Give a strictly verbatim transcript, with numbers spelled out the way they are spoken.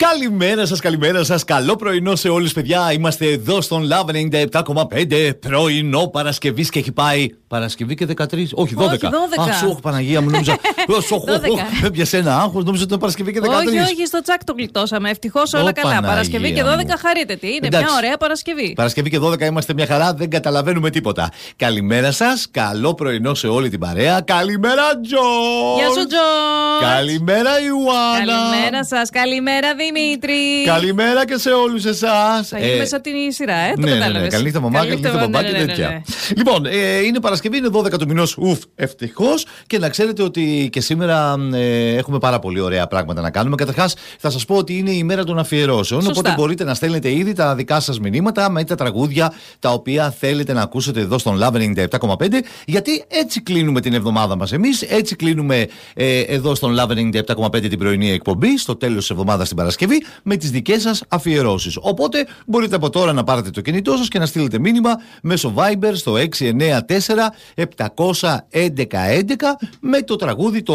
Καλημέρα σας, καλημέρα σας. Καλό πρωινό σε όλους, παιδιά. Είμαστε εδώ στον Love ενενήντα επτά κόμμα πέντε. Πρωινό Παρασκευής και έχει πάει. Παρασκευή και δεκατρείς. Όχι, δώδεκα. Όχι, δώδεκα. Α, σου, Παναγία μου, νόμιζα. Έπιασε ένα άγχος, νόμιζα ότι είναι Παρασκευή και δεκατρείς. Όχι, όχι, στο τσακ το γλιτώσαμε. Ευτυχώς όλα Ω, καλά. Παναγία Παρασκευή και δώδεκα, μου. χαρείτε τι. Είναι Εντάξει. μια ωραία Παρασκευή. Παρασκευή και δώδεκα είμαστε μια χαρά, δεν καταλαβαίνουμε τίποτα. Καλημέρα σας, καλό πρωινό σε όλη την παρέα. Καλημέρα, Τζο! Γεια σου, Τζο! Καλημέρα, Ιουάννα! Καλημέρα σας, καλημέρα, Δημήτρη! Καλημέρα και σε όλους εσάς. Θα γίνει μέσα την σειρά, ε, το ναι, ναι, ναι. κατάλαβες. Καληνύχτα μαμά, καληνύχτα μπαμπά και τέτοια. Λοιπόν, ε, είναι Παρασκευή, είναι δώδεκα του μηνός. Ουφ, ευτυχώς. Και να ξέρετε ότι και σήμερα ε, έχουμε πάρα πολύ ωραία πράγματα να κάνουμε. Καταρχάς, θα σας πω ότι είναι η μέρα των αφιερώσεων. Σωστά. Οπότε μπορείτε να στέλνετε ήδη τα δικά σας μηνύματα με τα τραγούδια τα οποία θέλετε να ακούσετε εδώ στον Love ενενήντα επτά κόμμα πέντε. Γιατί έτσι κλείνουμε την εβδομάδα μας εμείς. Έτσι κλείνουμε ε, εδώ στον Love ενενήντα επτά κόμμα πέντε την πρωινή εκπομπή. Στο τέλος της εβδομάδας την Παρασκευή. Με τις δικές σας αφιερώσεις. Οπότε μπορείτε από τώρα να πάρετε το κινητό σας και να στείλετε μήνυμα μέσω Viber στο έξι εννιά τέσσερα επτακόσια έντεκα έντεκα με το τραγούδι το